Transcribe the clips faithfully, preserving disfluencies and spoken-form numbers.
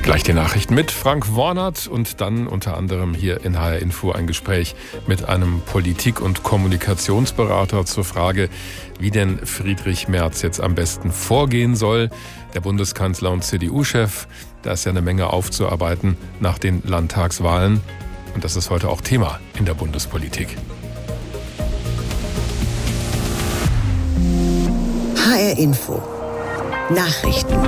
Gleich die Nachrichten mit Frank Wornert und dann unter anderem hier in H R Info ein Gespräch mit einem Politik- und Kommunikationsberater zur Frage, wie denn Friedrich Merz jetzt am besten vorgehen soll. Der Bundeskanzler und C D U-Chef, da ist ja eine Menge aufzuarbeiten nach den Landtagswahlen. Und das ist heute auch Thema in der Bundespolitik. H R Info Nachrichten.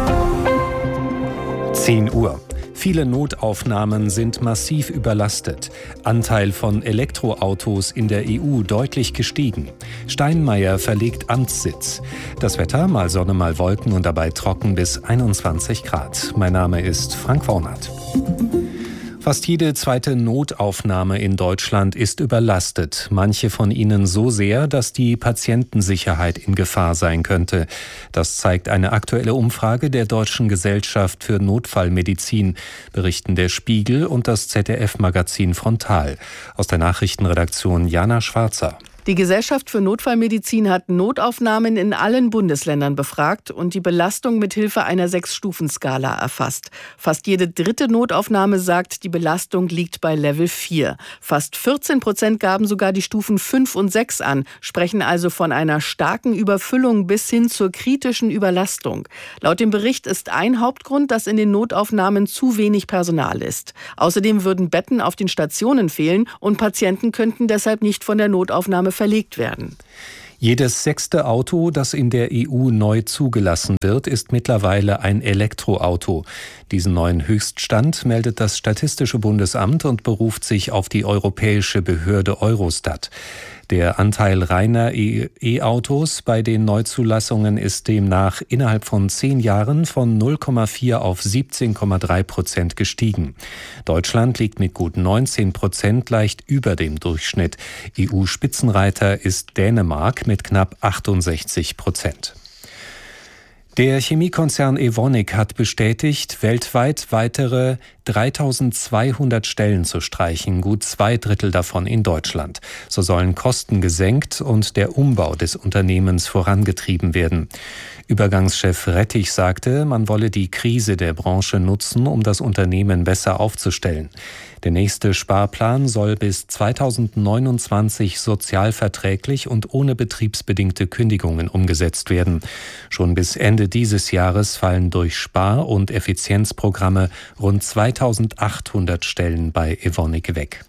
zehn Uhr. Viele Notaufnahmen sind massiv überlastet. Anteil von Elektroautos in der E U deutlich gestiegen. Steinmeier verlegt Amtssitz. Das Wetter, mal Sonne, mal Wolken und dabei trocken bis einundzwanzig Grad. Mein Name ist Frank Wornert. Fast jede zweite Notaufnahme in Deutschland ist überlastet. Manche von ihnen so sehr, dass die Patientensicherheit in Gefahr sein könnte. Das zeigt eine aktuelle Umfrage der Deutschen Gesellschaft für Notfallmedizin, berichten der Spiegel und das Z D F-Magazin Frontal. Aus der Nachrichtenredaktion Jana Schwarzer. Die Gesellschaft für Notfallmedizin hat Notaufnahmen in allen Bundesländern befragt und die Belastung mit Hilfe einer Sechs-Stufen-Skala erfasst. Fast jede dritte Notaufnahme sagt, die Belastung liegt bei Level vier. Fast vierzehn Prozent gaben sogar die Stufen fünf und sechs an, sprechen also von einer starken Überfüllung bis hin zur kritischen Überlastung. Laut dem Bericht ist ein Hauptgrund, dass in den Notaufnahmen zu wenig Personal ist. Außerdem würden Betten auf den Stationen fehlen und Patienten könnten deshalb nicht von der Notaufnahme verlegt werden. Jedes sechste Auto, das in der E U neu zugelassen wird, ist mittlerweile ein Elektroauto. Diesen neuen Höchststand meldet das Statistische Bundesamt und beruft sich auf die europäische Behörde Eurostat. Der Anteil reiner E-Autos bei den Neuzulassungen ist demnach innerhalb von zehn Jahren von null Komma vier auf siebzehn Komma drei Prozent gestiegen. Deutschland liegt mit gut neunzehn Prozent leicht über dem Durchschnitt. E U-Spitzenreiter ist Dänemark mit knapp achtundsechzig Prozent. Der Chemiekonzern Evonik hat bestätigt, weltweit weitere dreitausendzweihundert Stellen zu streichen, gut zwei Drittel davon in Deutschland. So sollen Kosten gesenkt und der Umbau des Unternehmens vorangetrieben werden. Übergangschef Rettich sagte, man wolle die Krise der Branche nutzen, um das Unternehmen besser aufzustellen. Der nächste Sparplan soll bis zweitausendneunundzwanzig sozialverträglich und ohne betriebsbedingte Kündigungen umgesetzt werden. Schon bis Ende dieses Jahres fallen durch Spar- und Effizienzprogramme rund zweitausendachthundert Stellen bei Evonik weg.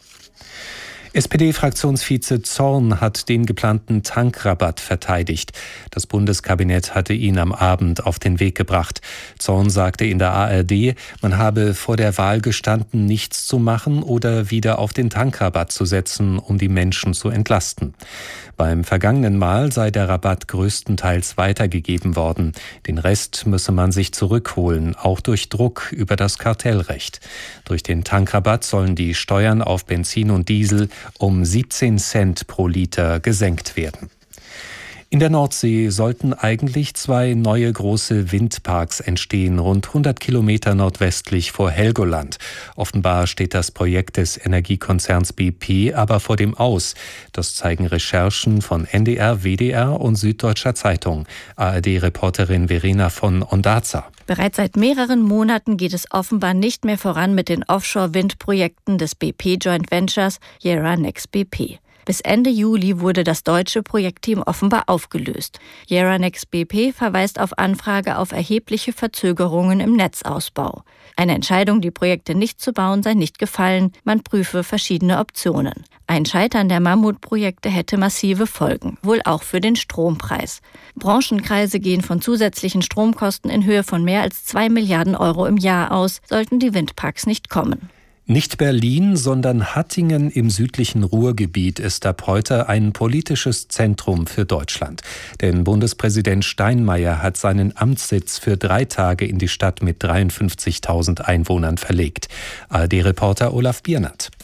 S P D-Fraktionsvize Zorn hat den geplanten Tankrabatt verteidigt. Das Bundeskabinett hatte ihn am Abend auf den Weg gebracht. Zorn sagte in der A R D, man habe vor der Wahl gestanden, nichts zu machen oder wieder auf den Tankrabatt zu setzen, um die Menschen zu entlasten. Beim vergangenen Mal sei der Rabatt größtenteils weitergegeben worden. Den Rest müsse man sich zurückholen, auch durch Druck über das Kartellrecht. Durch den Tankrabatt sollen die Steuern auf Benzin und Diesel um siebzehn Cent pro Liter gesenkt werden. In der Nordsee sollten eigentlich zwei neue große Windparks entstehen, rund hundert Kilometer nordwestlich vor Helgoland. Offenbar steht das Projekt des Energiekonzerns B P aber vor dem Aus. Das zeigen Recherchen von N D R, W D R und Süddeutscher Zeitung. A R D-Reporterin Verena von Ondarza. Bereits seit mehreren Monaten geht es offenbar nicht mehr voran mit den Offshore-Windprojekten des B P Joint Ventures Yara Next B P. Bis Ende Juli wurde das deutsche Projektteam offenbar aufgelöst. Yara Next B P verweist auf Anfrage auf erhebliche Verzögerungen im Netzausbau. Eine Entscheidung, die Projekte nicht zu bauen, sei nicht gefallen. Man prüfe verschiedene Optionen. Ein Scheitern der Mammutprojekte hätte massive Folgen, wohl auch für den Strompreis. Branchenkreise gehen von zusätzlichen Stromkosten in Höhe von mehr als zwei Milliarden Euro im Jahr aus, sollten die Windparks nicht kommen. Nicht Berlin, sondern Hattingen im südlichen Ruhrgebiet ist ab heute ein politisches Zentrum für Deutschland. Denn Bundespräsident Steinmeier hat seinen Amtssitz für drei Tage in die Stadt mit dreiundfünfzigtausend Einwohnern verlegt. A R D-Reporter Olaf Biernert.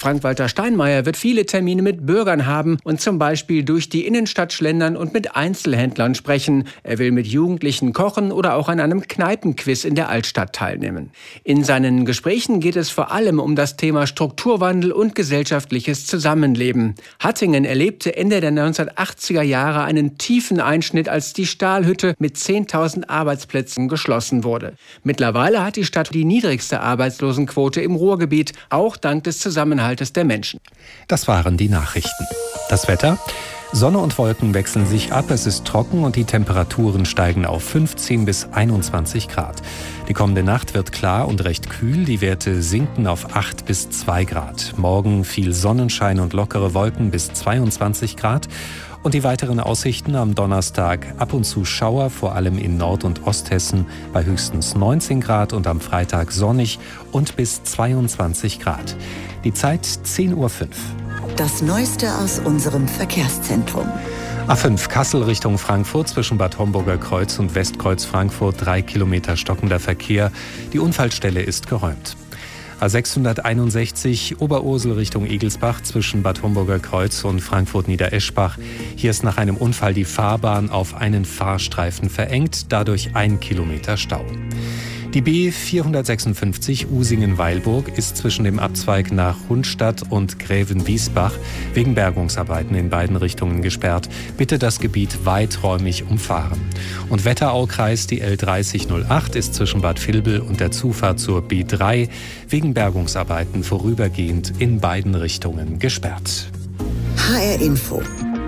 Frank-Walter Steinmeier wird viele Termine mit Bürgern haben und zum Beispiel durch die Innenstadt schlendern und mit Einzelhändlern sprechen. Er will mit Jugendlichen kochen oder auch an einem Kneipenquiz in der Altstadt teilnehmen. In seinen Gesprächen geht es vor allem um das Thema Strukturwandel und gesellschaftliches Zusammenleben. Hattingen erlebte Ende der neunzehnhundertachtziger Jahre einen tiefen Einschnitt, als die Stahlhütte mit zehntausend Arbeitsplätzen geschlossen wurde. Mittlerweile hat die Stadt die niedrigste Arbeitslosenquote im Ruhrgebiet, auch dank des Zusammenhaltes der Menschen. Das waren die Nachrichten. Das Wetter? Sonne und Wolken wechseln sich ab, es ist trocken und die Temperaturen steigen auf fünfzehn bis einundzwanzig Grad. Die kommende Nacht wird klar und recht kühl, die Werte sinken auf acht bis zwei Grad. Morgen viel Sonnenschein und lockere Wolken bis zweiundzwanzig Grad. Und die weiteren Aussichten am Donnerstag: ab und zu Schauer, vor allem in Nord- und Osthessen bei höchstens neunzehn Grad und am Freitag sonnig und bis zweiundzwanzig Grad. Die Zeit zehn Uhr fünf. Das Neueste aus unserem Verkehrszentrum. A fünf Kassel Richtung Frankfurt zwischen Bad Homburger Kreuz und Westkreuz Frankfurt, drei Kilometer stockender Verkehr. Die Unfallstelle ist geräumt. A sechshunderteinundsechzig Oberursel Richtung Egelsbach zwischen Bad Homburger Kreuz und Frankfurt-Niedereschbach. Hier ist nach einem Unfall die Fahrbahn auf einen Fahrstreifen verengt, dadurch ein Kilometer Stau. Die B vierhundertsechsundfünfzig Usingen-Weilburg ist zwischen dem Abzweig nach Hundstadt und Grävenwiesbach wegen Bergungsarbeiten in beiden Richtungen gesperrt. Bitte das Gebiet weiträumig umfahren. Und Wetteraukreis, die L dreißig null acht ist zwischen Bad Vilbel und der Zufahrt zur B drei wegen Bergungsarbeiten vorübergehend in beiden Richtungen gesperrt. H R Info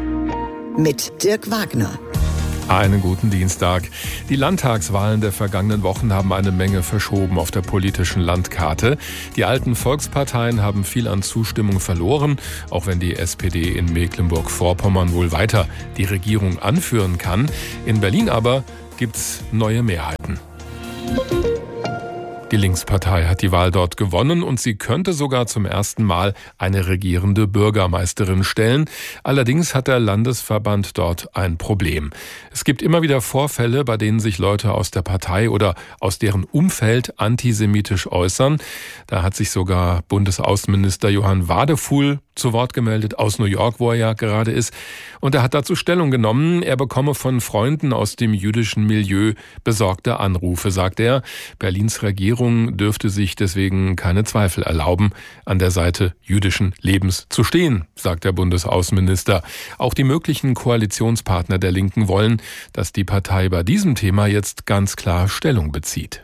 mit Dirk Wagner. Einen guten Dienstag. Die Landtagswahlen der vergangenen Wochen haben eine Menge verschoben auf der politischen Landkarte. Die alten Volksparteien haben viel an Zustimmung verloren, auch wenn die S P D in Mecklenburg-Vorpommern wohl weiter die Regierung anführen kann. In Berlin aber gibt's neue Mehrheiten. Die Linkspartei hat die Wahl dort gewonnen und sie könnte sogar zum ersten Mal eine regierende Bürgermeisterin stellen. Allerdings hat der Landesverband dort ein Problem. Es gibt immer wieder Vorfälle, bei denen sich Leute aus der Partei oder aus deren Umfeld antisemitisch äußern. Da hat sich sogar Bundesaußenminister Johann Wadefuhl zu Wort gemeldet, aus New York, wo er ja gerade ist. Und er hat dazu Stellung genommen. Er bekomme von Freunden aus dem jüdischen Milieu besorgte Anrufe, sagt er. Berlins Regierung dürfte sich deswegen keine Zweifel erlauben, an der Seite jüdischen Lebens zu stehen, sagt der Bundesaußenminister. Auch die möglichen Koalitionspartner der Linken wollen, dass die Partei bei diesem Thema jetzt ganz klar Stellung bezieht.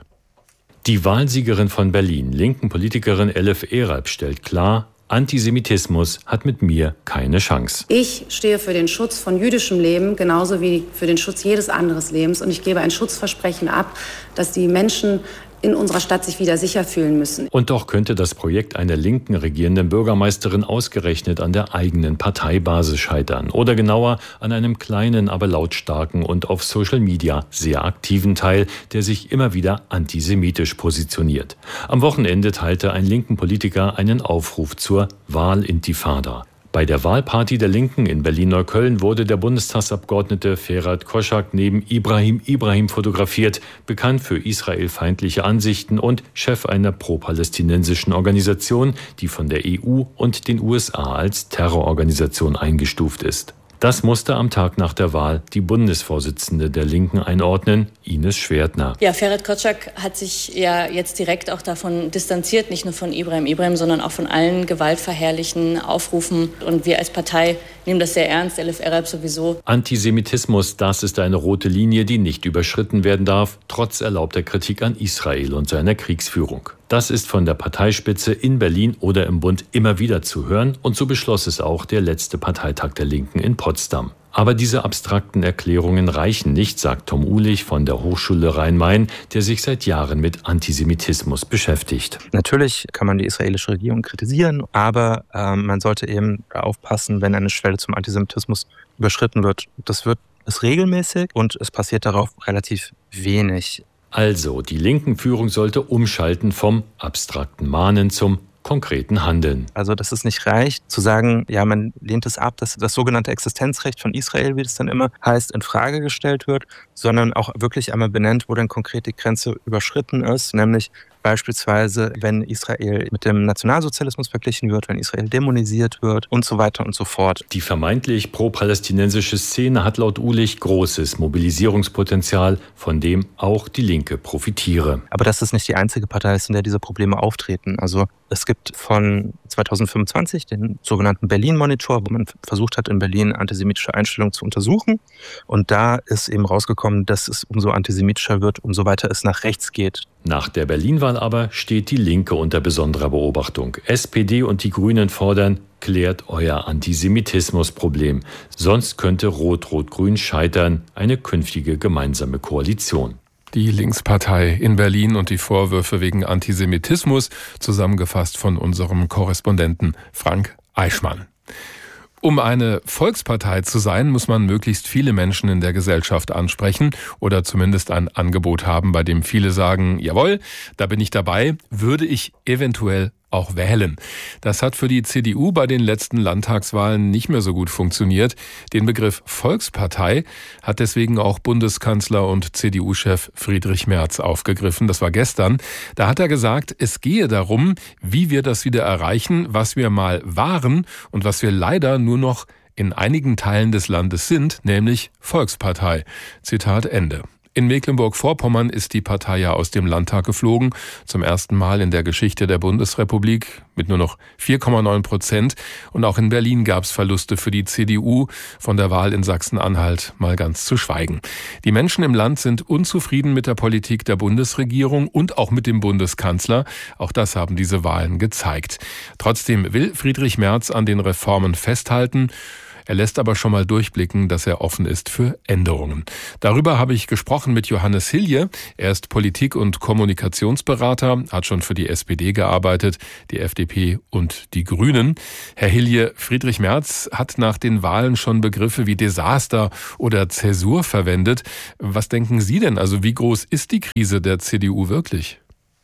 Die Wahlsiegerin von Berlin, linken Politikerin Elif Eralp, stellt klar: Antisemitismus hat mit mir keine Chance. Ich stehe für den Schutz von jüdischem Leben, genauso wie für den Schutz jedes anderes Lebens. Und ich gebe ein Schutzversprechen ab, dass die Menschen in unserer Stadt sich wieder sicher fühlen müssen. Und doch könnte das Projekt einer linken regierenden Bürgermeisterin ausgerechnet an der eigenen Parteibasis scheitern. Oder genauer an einem kleinen, aber lautstarken und auf Social Media sehr aktiven Teil, der sich immer wieder antisemitisch positioniert. Am Wochenende teilte ein linken Politiker einen Aufruf zur Wahlintifada. Bei der Wahlparty der Linken in Berlin-Neukölln wurde der Bundestagsabgeordnete Ferhat Koschak neben Ibrahim Ibrahim fotografiert, bekannt für israelfeindliche Ansichten und Chef einer pro-palästinensischen Organisation, die von der E U und den U S A als Terrororganisation eingestuft ist. Das musste am Tag nach der Wahl die Bundesvorsitzende der Linken einordnen, Ines Schwertner. Ja, Ferhat Koschak hat sich ja jetzt direkt auch davon distanziert, nicht nur von Ibrahim Ibrahim, sondern auch von allen gewaltverherrlichen Aufrufen. Und wir als Partei nehmen das sehr ernst, Elif Eralp sowieso. Antisemitismus, das ist eine rote Linie, die nicht überschritten werden darf, trotz erlaubter Kritik an Israel und seiner Kriegsführung. Das ist von der Parteispitze in Berlin oder im Bund immer wieder zu hören und so beschloss es auch der letzte Parteitag der Linken in Potsdam. Aber diese abstrakten Erklärungen reichen nicht, sagt Tom Uhlich von der Hochschule Rhein-Main, der sich seit Jahren mit Antisemitismus beschäftigt. Natürlich kann man die israelische Regierung kritisieren, aber äh, man sollte eben aufpassen, wenn eine Schwelle zum Antisemitismus überschritten wird. Das wird es regelmäßig und es passiert darauf relativ wenig. Also, die linken Führung sollte umschalten vom abstrakten Mahnen zum konkreten Handeln. Also, dass es nicht reicht, zu sagen, ja, man lehnt es ab, dass das sogenannte Existenzrecht von Israel, wie das dann immer heißt, in Frage gestellt wird, sondern auch wirklich einmal benennt, wo dann konkret die Grenze überschritten ist, nämlich Beispielsweise, wenn Israel mit dem Nationalsozialismus verglichen wird, wenn Israel dämonisiert wird und so weiter und so fort. Die vermeintlich pro-palästinensische Szene hat laut Uhlich großes Mobilisierungspotenzial, von dem auch die Linke profitiere. Aber das ist nicht die einzige Partei, in der diese Probleme auftreten. Also es gibt von zweitausendfünfundzwanzig den sogenannten Berlin-Monitor, wo man versucht hat, in Berlin antisemitische Einstellungen zu untersuchen. Und da ist eben rausgekommen, dass es umso antisemitischer wird, umso weiter es nach rechts geht. Nach der Berlin-Wahl aber steht die Linke unter besonderer Beobachtung. S P D und die Grünen fordern, klärt euer Antisemitismusproblem. Sonst könnte Rot-Rot-Grün scheitern, eine künftige gemeinsame Koalition. Die Linkspartei in Berlin und die Vorwürfe wegen Antisemitismus, zusammengefasst von unserem Korrespondenten Frank Eichmann. Um eine Volkspartei zu sein, muss man möglichst viele Menschen in der Gesellschaft ansprechen oder zumindest ein Angebot haben, bei dem viele sagen, jawohl, da bin ich dabei, würde ich eventuell auch wählen. Das hat für die C D U bei den letzten Landtagswahlen nicht mehr so gut funktioniert. Den Begriff Volkspartei hat deswegen auch Bundeskanzler und C D U-Chef Friedrich Merz aufgegriffen. Das war gestern. Da hat er gesagt, es gehe darum, wie wir das wieder erreichen, was wir mal waren und was wir leider nur noch in einigen Teilen des Landes sind, nämlich Volkspartei. Zitat Ende. In Mecklenburg-Vorpommern ist die Partei ja aus dem Landtag geflogen, zum ersten Mal in der Geschichte der Bundesrepublik mit nur noch vier Komma neun Prozent. Und auch in Berlin gab es Verluste für die C D U, von der Wahl in Sachsen-Anhalt mal ganz zu schweigen. Die Menschen im Land sind unzufrieden mit der Politik der Bundesregierung und auch mit dem Bundeskanzler. Auch das haben diese Wahlen gezeigt. Trotzdem will Friedrich Merz an den Reformen festhalten. Er lässt aber schon mal durchblicken, dass er offen ist für Änderungen. Darüber habe ich gesprochen mit Johannes Hilje. Er ist Politik- und Kommunikationsberater, hat schon für die S P D gearbeitet, die F D P und die Grünen. Herr Hilje, Friedrich Merz hat nach den Wahlen schon Begriffe wie Desaster oder Zäsur verwendet. Was denken Sie denn? Also wie groß ist die Krise der C D U wirklich?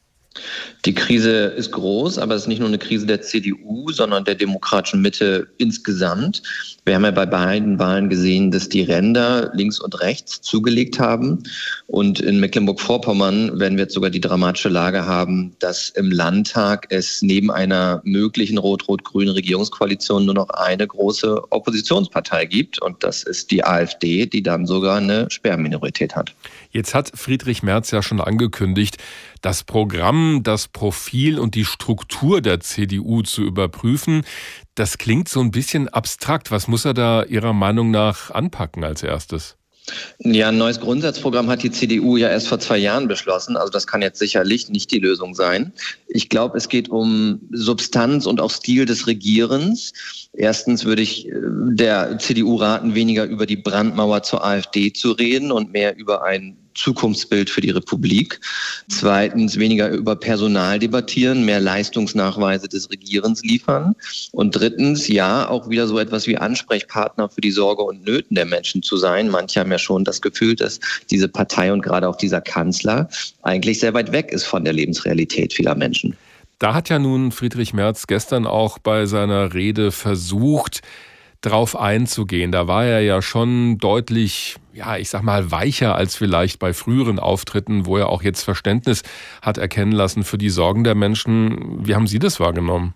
Die Krise ist groß, aber es ist nicht nur eine Krise der C D U, sondern der demokratischen Mitte insgesamt. Wir haben ja bei beiden Wahlen gesehen, dass die Ränder links und rechts zugelegt haben. Und in Mecklenburg-Vorpommern werden wir jetzt sogar die dramatische Lage haben, dass im Landtag es neben einer möglichen rot-rot-grünen Regierungskoalition nur noch eine große Oppositionspartei gibt. Und das ist die AfD, die dann sogar eine Sperrminorität hat. Jetzt hat Friedrich Merz ja schon angekündigt, das Programm, das Profil und die Struktur der C D U zu überprüfen. Das klingt so ein bisschen abstrakt. Was muss er da Ihrer Meinung nach anpacken als erstes? Ja, ein neues Grundsatzprogramm hat die C D U ja erst vor zwei Jahren beschlossen. Also das kann jetzt sicherlich nicht die Lösung sein. Ich glaube, es geht um Substanz und auch Stil des Regierens. Erstens würde ich der C D U raten, weniger über die Brandmauer zur AfD zu reden und mehr über ein Zukunftsbild für die Republik. Zweitens, weniger über Personal debattieren, mehr Leistungsnachweise des Regierens liefern. Und drittens, ja, auch wieder so etwas wie Ansprechpartner für die Sorge und Nöten der Menschen zu sein. Manche haben ja schon das Gefühl, dass diese Partei und gerade auch dieser Kanzler eigentlich sehr weit weg ist von der Lebensrealität vieler Menschen. Da hat ja nun Friedrich Merz gestern auch bei seiner Rede versucht, drauf einzugehen. Da war er ja schon deutlich, ja, ich sag mal, weicher als vielleicht bei früheren Auftritten, wo er auch jetzt Verständnis hat erkennen lassen für die Sorgen der Menschen. Wie haben Sie das wahrgenommen?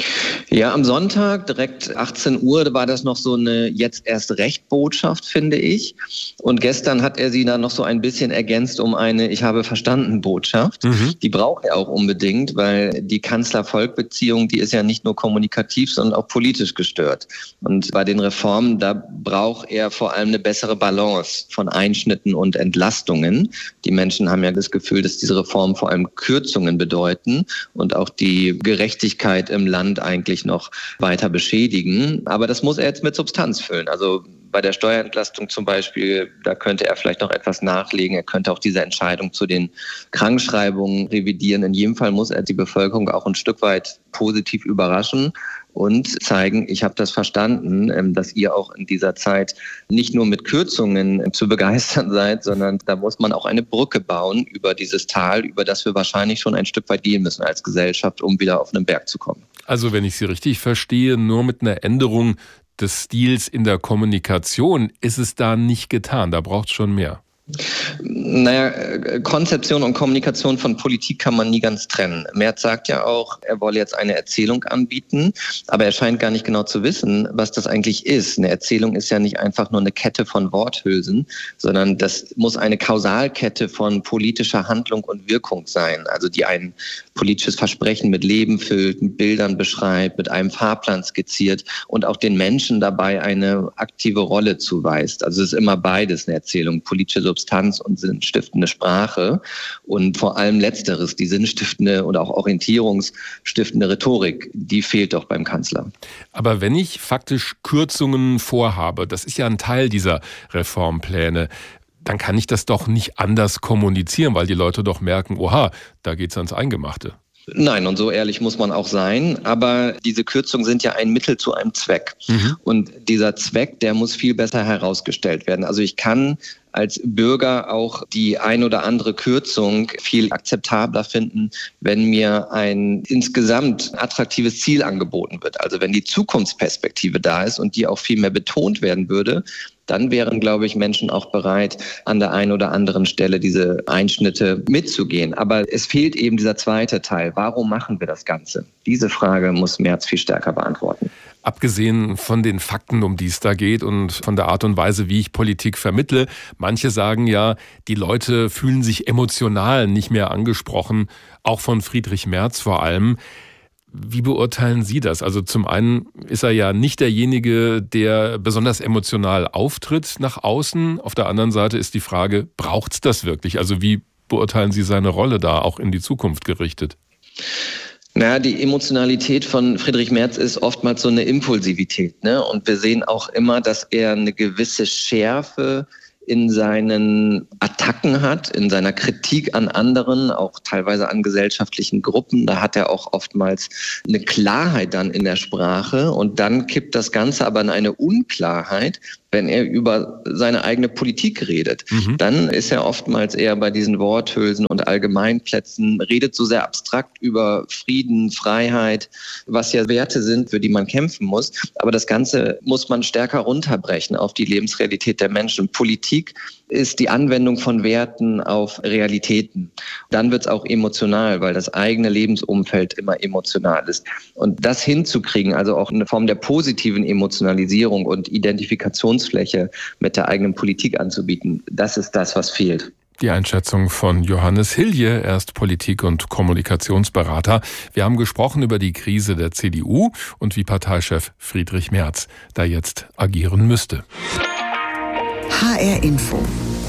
Ja, am Sonntag, direkt achtzehn Uhr, war das noch so eine jetzt erst recht Botschaft, finde ich. Und gestern hat er sie dann noch so ein bisschen ergänzt um eine Ich habe verstanden Botschaft. Mhm. Die braucht er auch unbedingt, weil die Kanzler-Volk-Beziehung, die ist ja nicht nur kommunikativ, sondern auch politisch gestört. Und bei den Reformen, da braucht er vor allem eine bessere Balance von Einschnitten und Entlastungen. Die Menschen haben ja das Gefühl, dass diese Reformen vor allem Kürzungen bedeuten und auch die Gerechtigkeit im Land eigentlich noch weiter beschädigen. Aber das muss er jetzt mit Substanz füllen. Also bei der Steuerentlastung zum Beispiel, da könnte er vielleicht noch etwas nachlegen. Er könnte auch diese Entscheidung zu den Krankschreibungen revidieren. In jedem Fall muss er die Bevölkerung auch ein Stück weit positiv überraschen und zeigen, ich habe das verstanden, dass ihr auch in dieser Zeit nicht nur mit Kürzungen zu begeistern seid, sondern da muss man auch eine Brücke bauen über dieses Tal, über das wir wahrscheinlich schon ein Stück weit gehen müssen als Gesellschaft, um wieder auf einen Berg zu kommen. Also wenn ich Sie richtig verstehe, nur mit einer Änderung des Stils in der Kommunikation ist es da nicht getan. Da braucht es schon mehr. Naja, Konzeption und Kommunikation von Politik kann man nie ganz trennen. Merz sagt ja auch, er wolle jetzt eine Erzählung anbieten, aber er scheint gar nicht genau zu wissen, was das eigentlich ist. Eine Erzählung ist ja nicht einfach nur eine Kette von Worthülsen, sondern das muss eine Kausalkette von politischer Handlung und Wirkung sein, also die ein politisches Versprechen mit Leben füllt, mit Bildern beschreibt, mit einem Fahrplan skizziert und auch den Menschen dabei eine aktive Rolle zuweist. Also es ist immer beides, eine Erzählung, politische Substanz und sinnstiftende Sprache und vor allem Letzteres, die sinnstiftende oder auch orientierungsstiftende Rhetorik, die fehlt doch beim Kanzler. Aber wenn ich faktisch Kürzungen vorhabe, das ist ja ein Teil dieser Reformpläne, dann kann ich das doch nicht anders kommunizieren, weil die Leute doch merken, oha, da geht's ans Eingemachte. Nein, und so ehrlich muss man auch sein. Aber diese Kürzungen sind ja ein Mittel zu einem Zweck. Mhm. Und dieser Zweck, der muss viel besser herausgestellt werden. Also ich kann als Bürger auch die ein oder andere Kürzung viel akzeptabler finden, wenn mir ein insgesamt attraktives Ziel angeboten wird. Also wenn die Zukunftsperspektive da ist und die auch viel mehr betont werden würde, dann wären, glaube ich, Menschen auch bereit, an der einen oder anderen Stelle diese Einschnitte mitzugehen. Aber es fehlt eben dieser zweite Teil. Warum machen wir das Ganze? Diese Frage muss Merz viel stärker beantworten. Abgesehen von den Fakten, um die es da geht und von der Art und Weise, wie ich Politik vermittle, manche sagen ja, die Leute fühlen sich emotional nicht mehr angesprochen, auch von Friedrich Merz vor allem. Wie beurteilen Sie das? Also zum einen ist er ja nicht derjenige, der besonders emotional auftritt nach außen. Auf der anderen Seite ist die Frage, braucht es das wirklich? Also wie beurteilen Sie seine Rolle da auch in die Zukunft gerichtet? Naja, die Emotionalität von Friedrich Merz ist oftmals so eine Impulsivität, ne? Und wir sehen auch immer, dass er eine gewisse Schärfe in seinen Attacken hat, in seiner Kritik an anderen, auch teilweise an gesellschaftlichen Gruppen. Da hat er auch oftmals eine Klarheit dann in der Sprache und dann kippt das Ganze aber in eine Unklarheit, wenn er über seine eigene Politik redet. Mhm. Dann ist er oftmals eher bei diesen Worthülsen und Allgemeinplätzen, redet so sehr abstrakt über Frieden, Freiheit, was ja Werte sind, für die man kämpfen muss. Aber das Ganze muss man stärker runterbrechen auf die Lebensrealität der Menschen. Politik ist die Anwendung von Werten auf Realitäten. Dann wird es auch emotional, weil das eigene Lebensumfeld immer emotional ist. Und das hinzukriegen, also auch eine Form der positiven Emotionalisierung und Identifikationsfläche mit der eigenen Politik anzubieten, das ist das, was fehlt. Die Einschätzung von Johannes Hilje, er ist Politik- und Kommunikationsberater. Wir haben gesprochen über die Krise der C D U und wie Parteichef Friedrich Merz da jetzt agieren müsste. H R Info.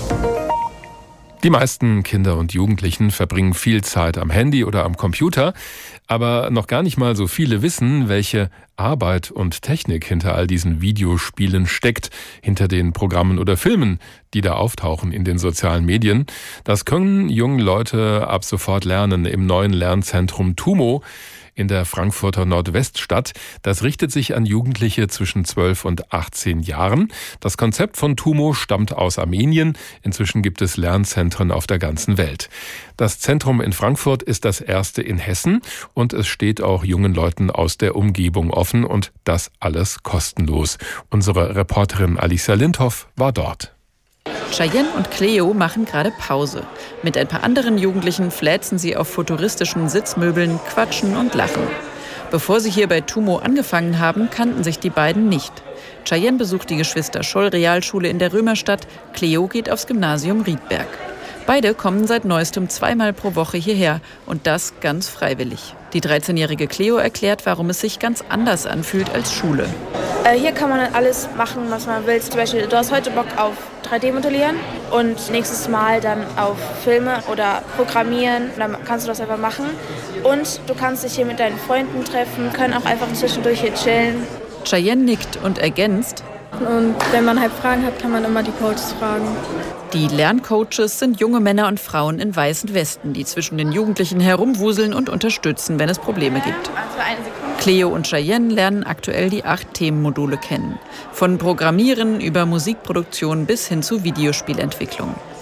Die meisten Kinder und Jugendlichen verbringen viel Zeit am Handy oder am Computer, aber noch gar nicht mal so viele wissen, welche Arbeit und Technik hinter all diesen Videospielen steckt, hinter den Programmen oder Filmen, die da auftauchen in den sozialen Medien. Das können junge Leute ab sofort lernen im neuen Lernzentrum TUMO in der Frankfurter Nordweststadt. Das richtet sich an Jugendliche zwischen zwölf und achtzehn Jahren. Das Konzept von TUMO stammt aus Armenien. Inzwischen gibt es Lernzentren auf der ganzen Welt. Das Zentrum in Frankfurt ist das erste in Hessen und es steht auch jungen Leuten aus der Umgebung offen und das alles kostenlos. Unsere Reporterin Alicia Lindhoff war dort. Cheyenne und Cleo machen gerade Pause. Mit ein paar anderen Jugendlichen fläzen sie auf futuristischen Sitzmöbeln, quatschen und lachen. Bevor sie hier bei TUMO angefangen haben, kannten sich die beiden nicht. Cheyenne besucht die Geschwister-Scholl-Realschule in der Römerstadt, Cleo geht aufs Gymnasium Riedberg. Beide kommen seit neuestem zweimal pro Woche hierher und das ganz freiwillig. Die dreizehnjährige Cleo erklärt, warum es sich ganz anders anfühlt als Schule. Äh, hier kann man alles machen, was man will. Zum Beispiel, du hast heute Bock auf drei D modellieren und nächstes Mal dann auf Filme oder Programmieren. Dann kannst du das einfach machen. Und du kannst dich hier mit deinen Freunden treffen, können auch einfach zwischendurch hier chillen. Cheyenne nickt und ergänzt: Und wenn man halt Fragen hat, kann man immer die Coaches fragen. Die Lerncoaches sind junge Männer und Frauen in weißen Westen, die zwischen den Jugendlichen herumwuseln und unterstützen, wenn es Probleme gibt. Cleo und Cheyenne lernen aktuell die acht Themenmodule kennen. Von Programmieren über Musikproduktion bis hin zu Videospielentwicklung.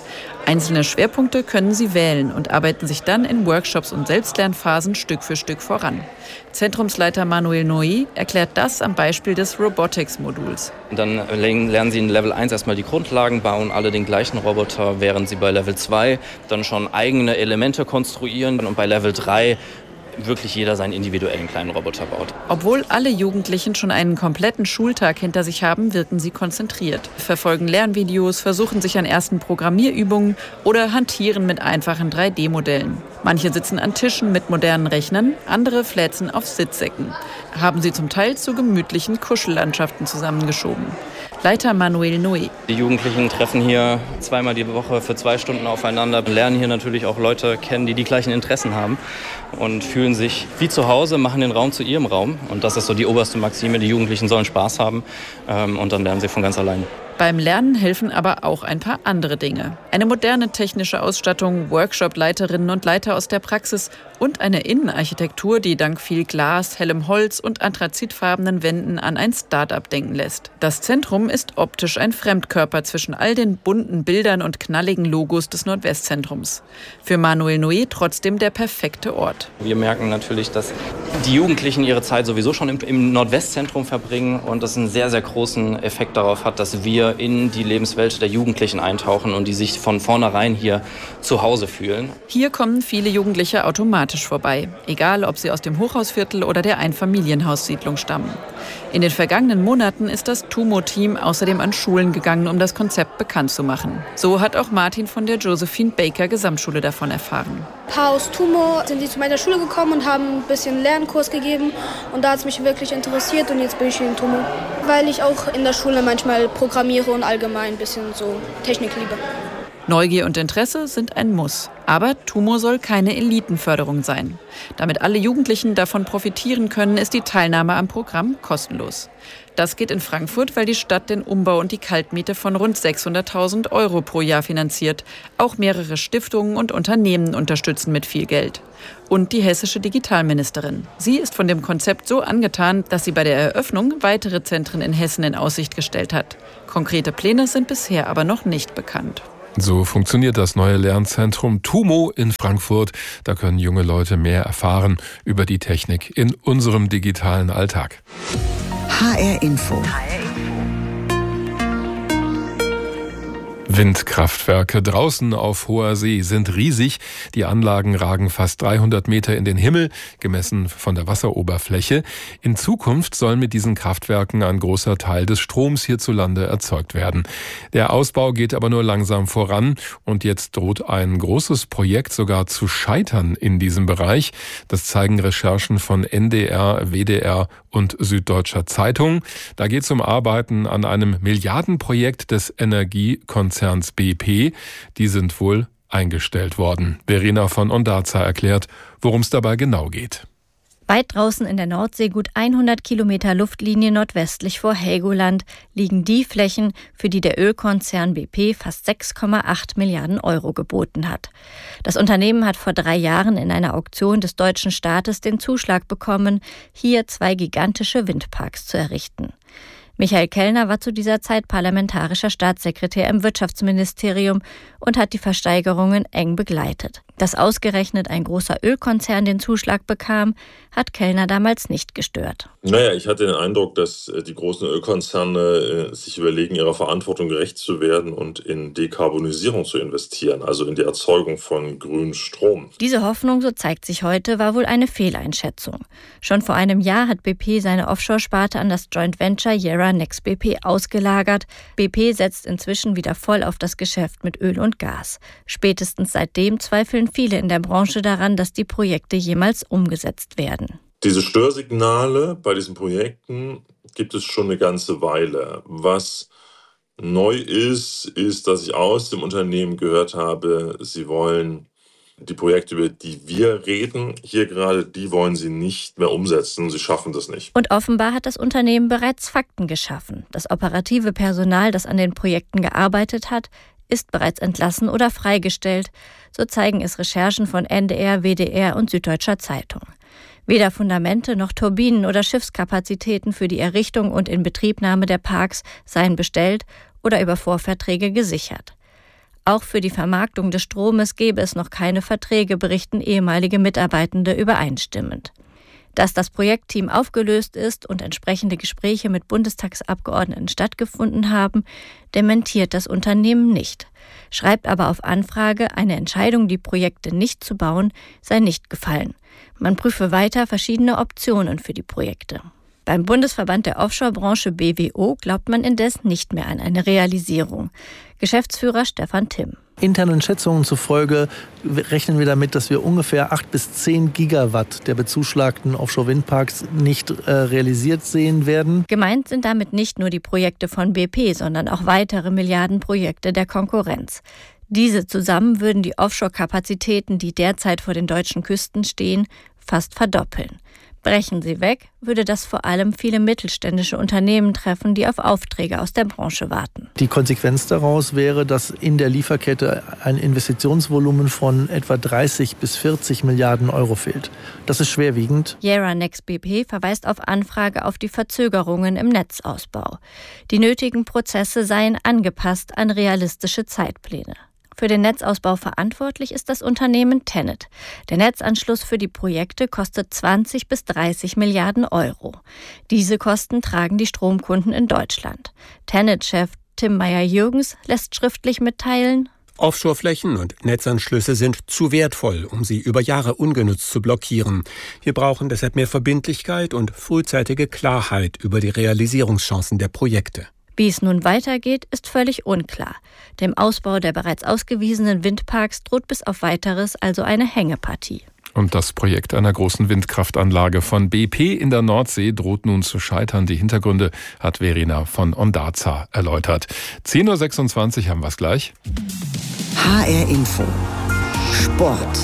Einzelne Schwerpunkte können sie wählen und arbeiten sich dann in Workshops und Selbstlernphasen Stück für Stück voran. Zentrumsleiter Manuel Noé erklärt das am Beispiel des Robotics-Moduls. Dann lernen sie in Level eins erstmal die Grundlagen, bauen alle den gleichen Roboter, während sie bei Level zwei dann schon eigene Elemente konstruieren und bei Level drei wirklich jeder seinen individuellen kleinen Roboter baut. Obwohl alle Jugendlichen schon einen kompletten Schultag hinter sich haben, wirken sie konzentriert, verfolgen Lernvideos, versuchen sich an ersten Programmierübungen oder hantieren mit einfachen drei D Modellen. Manche sitzen an Tischen mit modernen Rechnern, andere fläzen auf Sitzsäcken. Haben sie zum Teil zu gemütlichen Kuschellandschaften zusammengeschoben. Leiter Manuel Noé. Die Jugendlichen treffen hier zweimal die Woche für zwei Stunden aufeinander, lernen hier natürlich auch Leute kennen, die die gleichen Interessen haben und fühlen sich wie zu Hause, machen den Raum zu ihrem Raum. Und das ist so die oberste Maxime, die Jugendlichen sollen Spaß haben und dann lernen sie von ganz allein. Beim Lernen helfen aber auch ein paar andere Dinge. Eine moderne technische Ausstattung, Workshop-Leiterinnen und Leiter aus der Praxis und eine Innenarchitektur, die dank viel Glas, hellem Holz und anthrazitfarbenen Wänden an ein Start-up denken lässt. Das Zentrum ist optisch ein Fremdkörper zwischen all den bunten Bildern und knalligen Logos des Nordwestzentrums. Für Manuel Noé trotzdem der perfekte Ort. Wir merken natürlich, dass die Jugendlichen ihre Zeit sowieso schon im, im Nordwestzentrum verbringen und das einen sehr, sehr großen Effekt darauf hat, dass wir in die Lebenswelt der Jugendlichen eintauchen und die sich von vornherein hier zu Hause fühlen. Hier kommen viele Jugendliche automatisch vorbei, egal ob sie aus dem Hochhausviertel oder der Einfamilienhaussiedlung stammen. In den vergangenen Monaten ist das TUMO-Team außerdem an Schulen gegangen, um das Konzept bekannt zu machen. So hat auch Martin von der Josephine Baker Gesamtschule davon erfahren. Ein paar aus TUMO sind die zu meiner Schule gekommen und haben ein bisschen Lernkurs gegeben. Und da hat es mich wirklich interessiert und jetzt bin ich hier in TUMO. Weil ich auch in der Schule manchmal programmiere und allgemein ein bisschen so Technik liebe. Neugier und Interesse sind ein Muss. Aber TUMO soll keine Elitenförderung sein. Damit alle Jugendlichen davon profitieren können, ist die Teilnahme am Programm kostenlos. Das geht in Frankfurt, weil die Stadt den Umbau und die Kaltmiete von rund sechshunderttausend Euro pro Jahr finanziert. Auch mehrere Stiftungen und Unternehmen unterstützen mit viel Geld. Und die hessische Digitalministerin. Sie ist von dem Konzept so angetan, dass sie bei der Eröffnung weitere Zentren in Hessen in Aussicht gestellt hat. Konkrete Pläne sind bisher aber noch nicht bekannt. So funktioniert das neue Lernzentrum TUMO in Frankfurt. Da können junge Leute mehr erfahren über die Technik in unserem digitalen Alltag. H R Info. Windkraftwerke draußen auf hoher See sind riesig. Die Anlagen ragen fast dreihundert Meter in den Himmel, gemessen von der Wasseroberfläche. In Zukunft soll mit diesen Kraftwerken ein großer Teil des Stroms hierzulande erzeugt werden. Der Ausbau geht aber nur langsam voran und jetzt droht ein großes Projekt sogar zu scheitern in diesem Bereich. Das zeigen Recherchen von N D R, W D R und Süddeutscher Zeitung. Da geht es um Arbeiten an einem Milliardenprojekt des Energiekonzerns B P. Die sind wohl eingestellt worden. Verena von Ondarza erklärt, worum es dabei genau geht. Weit draußen in der Nordsee, gut hundert Kilometer Luftlinie nordwestlich vor Helgoland, liegen die Flächen, für die der Ölkonzern B P fast sechs Komma acht Milliarden Euro geboten hat. Das Unternehmen hat vor drei Jahren in einer Auktion des deutschen Staates den Zuschlag bekommen, hier zwei gigantische Windparks zu errichten. Michael Kellner war zu dieser Zeit parlamentarischer Staatssekretär im Wirtschaftsministerium und hat die Versteigerungen eng begleitet. Dass ausgerechnet ein großer Ölkonzern den Zuschlag bekam, hat Kellner damals nicht gestört. Naja, ich hatte den Eindruck, dass die großen Ölkonzerne sich überlegen, ihrer Verantwortung gerecht zu werden und in Dekarbonisierung zu investieren, also in die Erzeugung von grünem Strom. Diese Hoffnung, so zeigt sich heute, war wohl eine Fehleinschätzung. Schon vor einem Jahr hat B P seine Offshore-Sparte an das Joint Venture Yara Next B P ausgelagert. B P setzt inzwischen wieder voll auf das Geschäft mit Öl und Gas. Spätestens seitdem zweifeln viele in der Branche daran, dass die Projekte jemals umgesetzt werden. Diese Störsignale bei diesen Projekten gibt es schon eine ganze Weile. Was neu ist, ist, dass ich aus dem Unternehmen gehört habe, sie wollen die Projekte, über die wir reden, hier gerade, die wollen sie nicht mehr umsetzen. Sie schaffen das nicht. Und offenbar hat das Unternehmen bereits Fakten geschaffen. Das operative Personal, das an den Projekten gearbeitet hat, ist bereits entlassen oder freigestellt. So zeigen es Recherchen von N D R, W D R und Süddeutscher Zeitung. Weder Fundamente noch Turbinen oder Schiffskapazitäten für die Errichtung und Inbetriebnahme der Parks seien bestellt oder über Vorverträge gesichert. Auch für die Vermarktung des Stromes gäbe es noch keine Verträge, berichten ehemalige Mitarbeitende übereinstimmend. Dass das Projektteam aufgelöst ist und entsprechende Gespräche mit Bundestagsabgeordneten stattgefunden haben, dementiert das Unternehmen nicht, schreibt aber auf Anfrage, eine Entscheidung, die Projekte nicht zu bauen, sei nicht gefallen. Man prüfe weiter verschiedene Optionen für die Projekte. Beim Bundesverband der Offshore-Branche B W O glaubt man indes nicht mehr an eine Realisierung. Geschäftsführer Stefan Timm. Internen Schätzungen zufolge rechnen wir damit, dass wir ungefähr acht bis zehn Gigawatt der bezuschlagten Offshore-Windparks nicht äh, realisiert sehen werden. Gemeint sind damit nicht nur die Projekte von B P, sondern auch weitere Milliardenprojekte der Konkurrenz. Diese zusammen würden die Offshore-Kapazitäten, die derzeit vor den deutschen Küsten stehen, fast verdoppeln. Brechen sie weg, würde das vor allem viele mittelständische Unternehmen treffen, die auf Aufträge aus der Branche warten. Die Konsequenz daraus wäre, dass in der Lieferkette ein Investitionsvolumen von etwa dreißig bis vierzig Milliarden Euro fehlt. Das ist schwerwiegend. Yara Next B P verweist auf Anfrage auf die Verzögerungen im Netzausbau. Die nötigen Prozesse seien angepasst an realistische Zeitpläne. Für den Netzausbau verantwortlich ist das Unternehmen TenneT. Der Netzanschluss für die Projekte kostet zwanzig bis dreißig Milliarden Euro. Diese Kosten tragen die Stromkunden in Deutschland. TenneT-Chef Tim Meyer-Jürgens lässt schriftlich mitteilen: Offshore-Flächen und Netzanschlüsse sind zu wertvoll, um sie über Jahre ungenutzt zu blockieren. Wir brauchen deshalb mehr Verbindlichkeit und frühzeitige Klarheit über die Realisierungschancen der Projekte. Wie es nun weitergeht, ist völlig unklar. Dem Ausbau der bereits ausgewiesenen Windparks droht bis auf Weiteres also eine Hängepartie. Und das Projekt einer großen Windkraftanlage von B P in der Nordsee droht nun zu scheitern. Die Hintergründe hat Verena von Ondarza erläutert. zehn Uhr sechsundzwanzig haben wir es gleich. H R Info. Sport.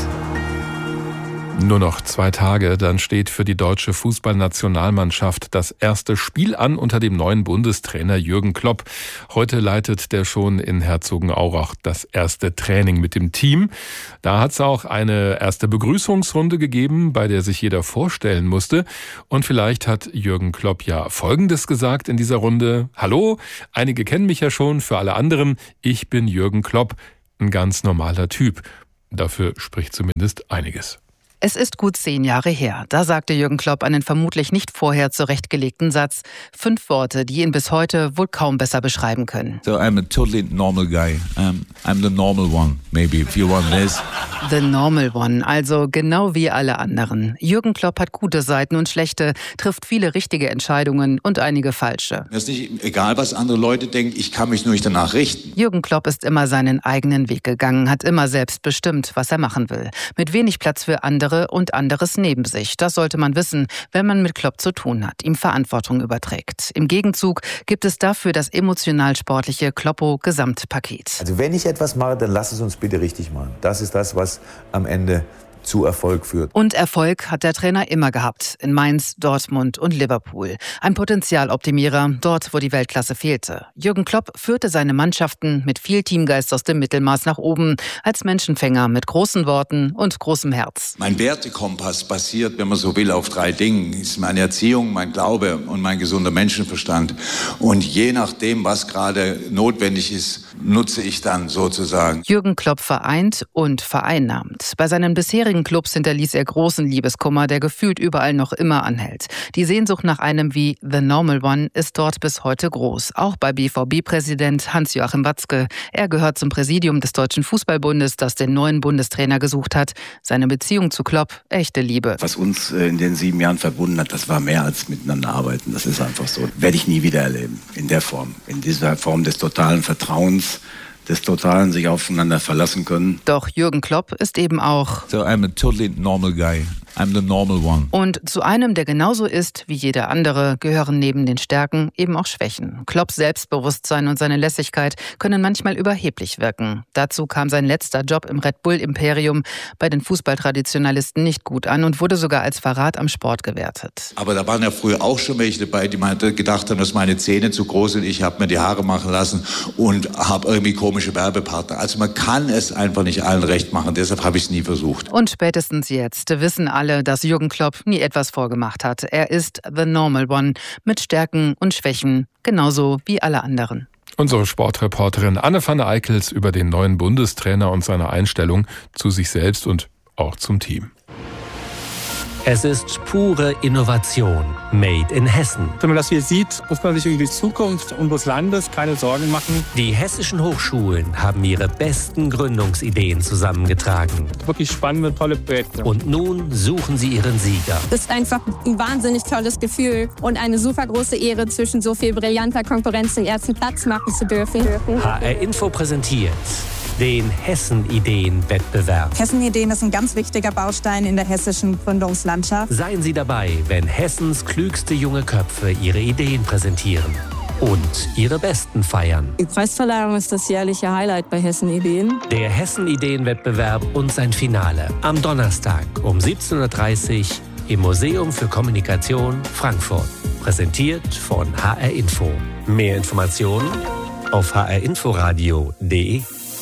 Nur noch zwei Tage, dann steht für die deutsche Fußballnationalmannschaft das erste Spiel an unter dem neuen Bundestrainer Jürgen Klopp. Heute leitet der schon in Herzogenaurach das erste Training mit dem Team. Da hat es auch eine erste Begrüßungsrunde gegeben, bei der sich jeder vorstellen musste. Und vielleicht hat Jürgen Klopp ja Folgendes gesagt in dieser Runde: Hallo, einige kennen mich ja schon, für alle anderen, ich bin Jürgen Klopp, ein ganz normaler Typ. Dafür spricht zumindest einiges. Es ist gut zehn Jahre her. Da sagte Jürgen Klopp einen vermutlich nicht vorher zurechtgelegten Satz. Fünf Worte, die ihn bis heute wohl kaum besser beschreiben können. So I'm a totally normal guy. Um, I'm the normal one, maybe, if you want this. The normal one, also genau wie alle anderen. Jürgen Klopp hat gute Seiten und schlechte, trifft viele richtige Entscheidungen und einige falsche. Mir ist nicht egal, was andere Leute denken, ich kann mich nur nicht danach richten. Jürgen Klopp ist immer seinen eigenen Weg gegangen, hat immer selbst bestimmt, was er machen will. Mit wenig Platz für andere und anderes neben sich. Das sollte man wissen, wenn man mit Klopp zu tun hat, ihm Verantwortung überträgt. Im Gegenzug gibt es dafür das emotional-sportliche Kloppo-Gesamtpaket. Also wenn ich etwas mache, dann lass es uns bitte richtig machen. Das ist das, was am Ende zu Erfolg führt. Und Erfolg hat der Trainer immer gehabt. In Mainz, Dortmund und Liverpool. Ein Potenzialoptimierer, dort wo die Weltklasse fehlte. Jürgen Klopp führte seine Mannschaften mit viel Teamgeist aus dem Mittelmaß nach oben. Als Menschenfänger mit großen Worten und großem Herz. Mein Wertekompass basiert, wenn man so will, auf drei Dingen. Ist meine Erziehung, mein Glaube und mein gesunder Menschenverstand. Und je nachdem, was gerade notwendig ist, nutze ich dann sozusagen. Jürgen Klopp vereint und vereinnahmt. Bei seinen bisherigen Clubs hinterließ er großen Liebeskummer, der gefühlt überall noch immer anhält. Die Sehnsucht nach einem wie The Normal One ist dort bis heute groß. Auch bei B V B-Präsident Hans-Joachim Watzke. Er gehört zum Präsidium des Deutschen Fußballbundes, das den neuen Bundestrainer gesucht hat. Seine Beziehung zu Klopp, echte Liebe. Was uns in den sieben Jahren verbunden hat, das war mehr als miteinander arbeiten. Das ist einfach so. Werde ich nie wieder erleben. In der Form. In dieser Form des totalen Vertrauens, des totalen sich aufeinander verlassen können. Doch Jürgen Klopp ist eben auch So I'm a totally normal guy. I'm the normal one. Und zu einem, der genauso ist wie jeder andere, gehören neben den Stärken eben auch Schwächen. Klopps Selbstbewusstsein und seine Lässigkeit können manchmal überheblich wirken. Dazu kam sein letzter Job im Red Bull-Imperium bei den Fußballtraditionalisten nicht gut an und wurde sogar als Verrat am Sport gewertet. Aber da waren ja früher auch schon welche dabei, die gedacht haben, dass meine Zähne zu groß sind. Ich habe mir die Haare machen lassen und habe irgendwie komische Werbepartner. Also man kann es einfach nicht allen recht machen. Deshalb habe ich es nie versucht. Und spätestens jetzt wissen alle, dass Jürgen Klopp nie etwas vorgemacht hat. Er ist the normal one mit Stärken und Schwächen, genauso wie alle anderen. Unsere Sportreporterin Anne van der Eickels über den neuen Bundestrainer und seine Einstellung zu sich selbst und auch zum Team. Es ist pure Innovation, made in Hessen. Wenn man das hier sieht, muss man sich über die Zukunft unseres Landes keine Sorgen machen. Die hessischen Hochschulen haben ihre besten Gründungsideen zusammengetragen. Wirklich spannende, tolle Projekte. Und nun suchen sie ihren Sieger. Das ist einfach ein wahnsinnig tolles Gefühl und eine super große Ehre, zwischen so viel brillanter Konkurrenz den ersten Platz machen zu dürfen. H R Info präsentiert den Hessen-Ideen-Wettbewerb. Hessen-Ideen ist ein ganz wichtiger Baustein in der hessischen Gründungslandschaft. Seien Sie dabei, wenn Hessens klügste junge Köpfe ihre Ideen präsentieren und ihre besten feiern. Die Preisverleihung ist das jährliche Highlight bei Hessen-Ideen. Der Hessen-Ideen-Wettbewerb und sein Finale am Donnerstag um siebzehn Uhr dreißig im Museum für Kommunikation Frankfurt. Präsentiert von H R Info. Mehr Informationen auf h r inforadio punkt d e.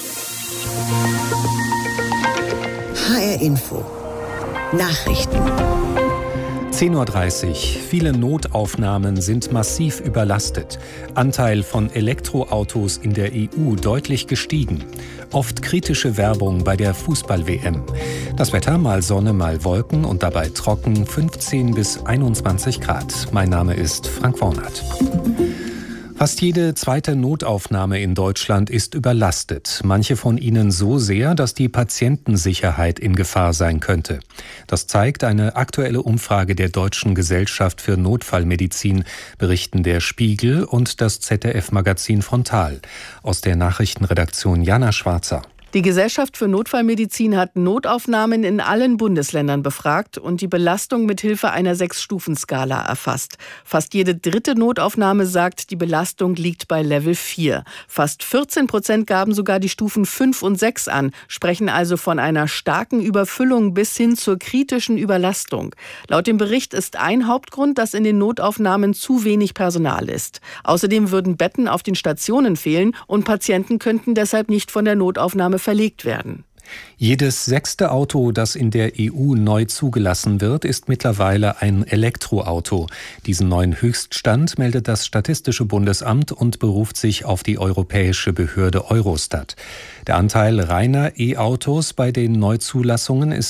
H R Info Nachrichten. zehn Uhr dreißig. Viele Notaufnahmen sind massiv überlastet. Anteil von Elektroautos in der E U deutlich gestiegen. Oft kritische Werbung bei der Fußball-W M. Das Wetter mal Sonne, mal Wolken und dabei trocken, fünfzehn bis einundzwanzig Grad. Mein Name ist Frank Wornert. Fast jede zweite Notaufnahme in Deutschland ist überlastet. Manche von ihnen so sehr, dass die Patientensicherheit in Gefahr sein könnte. Das zeigt eine aktuelle Umfrage der Deutschen Gesellschaft für Notfallmedizin, berichten der Spiegel und das Z D F-Magazin Frontal. Aus der Nachrichtenredaktion Jana Schwarzer. Die Gesellschaft für Notfallmedizin hat Notaufnahmen in allen Bundesländern befragt und die Belastung mit Hilfe einer Sechs-Stufen-Skala erfasst. Fast jede dritte Notaufnahme sagt, die Belastung liegt bei Level vier. Fast vierzehn Prozent gaben sogar die Stufen fünf und sechs an, sprechen also von einer starken Überfüllung bis hin zur kritischen Überlastung. Laut dem Bericht ist ein Hauptgrund, dass in den Notaufnahmen zu wenig Personal ist. Außerdem würden Betten auf den Stationen fehlen und Patienten könnten deshalb nicht von der Notaufnahme verlegt werden. Jedes sechste Auto, das in der E U neu zugelassen wird, ist mittlerweile ein Elektroauto. Diesen neuen Höchststand meldet das Statistische Bundesamt und beruft sich auf die europäische Behörde Eurostat. Der Anteil reiner E-Autos bei den Neuzulassungen ist